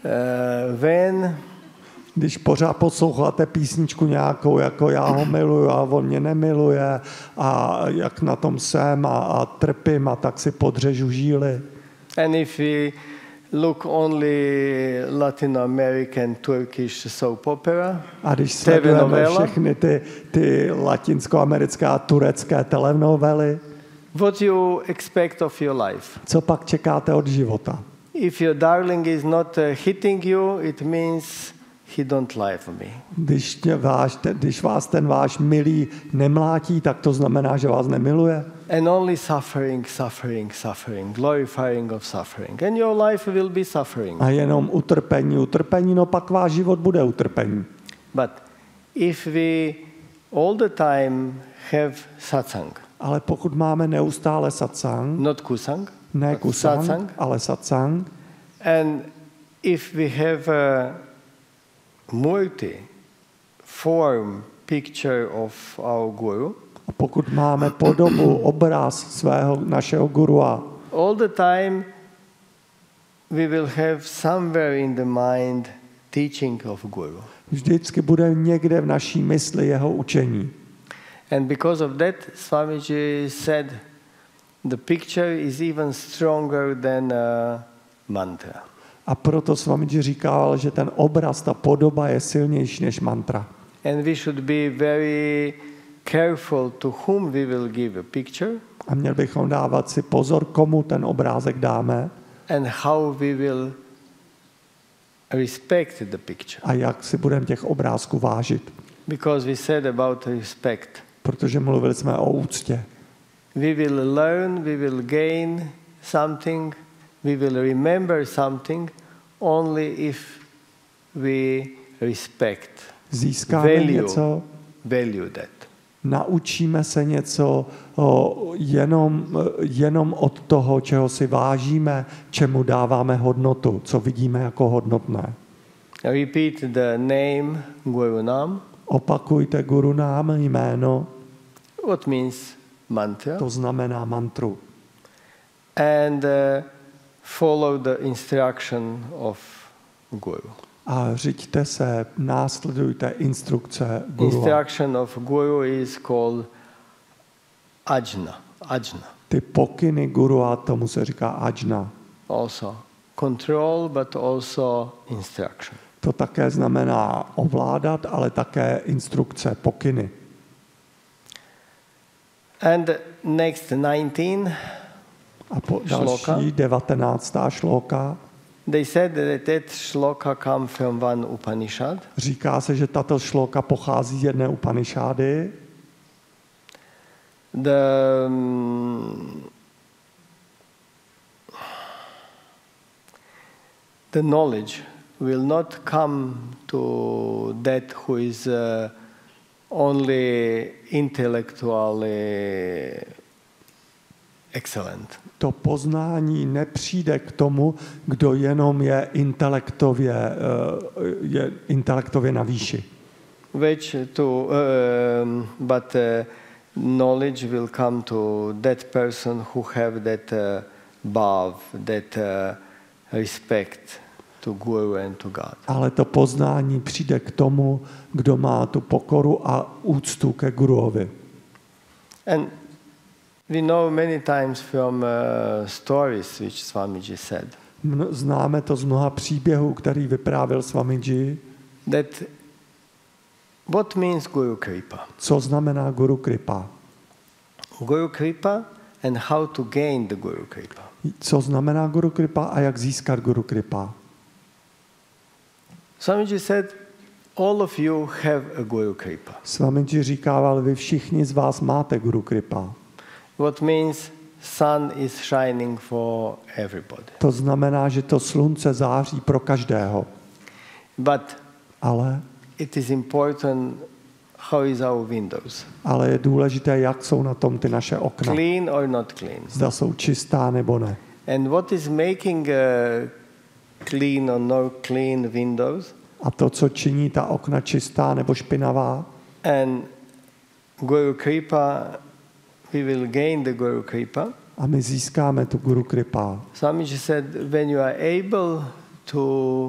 Když pořád posloucháte písničku nějakou, jako já ho miluju a on mě nemiluje a jak na tom jsem a trpím a tak si podřežu žíly. And if we look only Latin American, Turkish soap opera, a když sledujeme všechny ty latinskoamerické a turecké telenovely, what you expect of your life? Co pak čekáte od života? If your darling is not hitting you, it means he don't love me. Když vás ten váš milý nemlátí, tak to znamená, že vás nemiluje. And only suffering, suffering, suffering, glorifying of suffering. And your life will be suffering. A jenom utrpení, no pak váš život bude utrpení. But if we all the time have satsang. Ale pokud máme neustále satsang, not kusang, ne kusang, satsang, ale satsang. And if we have a murti, form, picture of our guru, a pokud máme podobu, obraz našeho gurua, all the time we will have somewhere in the mind teaching of guru. Vždycky bude někde v naší mysli jeho učení. And because of that, Swamiji said, the picture is even stronger than a mantra. A proto Swamiji říkal, že ten obraz, ta podoba je silnější než mantra. And we should be very careful to whom we will give a picture. A měli bychom dávat si pozor, komu ten obrázek dáme. And how we will respect the picture. A jak si budeme těch obrázků vážit. Because we said about respect. Protože mluvili jsme o úctě. We will learn, we will gain something, we will remember something only if we respect. Získáme něco, value that. Naučíme se něco jenom od toho, čeho si vážíme, čemu dáváme hodnotu, co vidíme jako hodnotné. Repeat the name Guru Nam. Opakujte Guru Nám jméno. What means mantra? To znamená mantru. And follow the instruction of Guru. A řiďte se, následujte instrukce Guru. Instruction of Guru is called ajna. Ajna. Ty pokyny Guru, a tomu se říká ajna. Also control, but also instruction. To také znamená ovládat, ale také instrukce, pokyny. And next 19 a další 19. šloka. They said that shloka come from one Upanishad. Říká se, že tato šloka pochází z jedné Upanishády. The knowledge will not come to that who is only intellectually excellent. To poznání nepřijde k tomu, kdo jenom je intelektově na výši. But knowledge will come to that person who have that bhav, that respect to Guru and to God. Ale to poznání přijde k tomu, kdo má tu pokoru a úctu ke Guruovi. And we know many times from stories which Swamiji said. Známe to z mnoha příběhů, který vyprávěl Swamiji. That what means Guru Kripa? Co znamená Guru Kripa? Guru Kripa and how to gain the Guru Kripa. Co znamená Guru Kripa a jak získat Guru Kripa? Swamiji said, all of you have a Guru Kripa. Swamiji říkával, vy všichni z vás máte Guru Kripa. What means sun is shining for everybody. To znamená, že to slunce září pro každého. Ale it is important how is our windows. Ale je důležité, jak jsou na tom ty naše okna. Clean or not clean. Zda jsou čistá nebo ne. And what is making clean or not clean windows? A to, co činí ta okna čistá nebo špinavá. And Guru Kripa, we will gain the Guru Kripa. A my získáme tu Guru Kripa. Swamiji said, when you are able to